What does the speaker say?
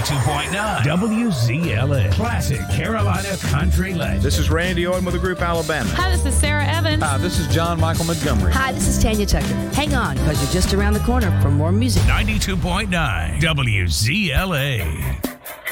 92.9 WZLA. Classic Carolina Country Legend. This is Randy Orton with the group Alabama. Hi, this is Sarah Evans. Hi, this is John Michael Montgomery. Hi, this is Tanya Tucker. Hang on, because you're just around the corner for more music. 92.9 WZLA.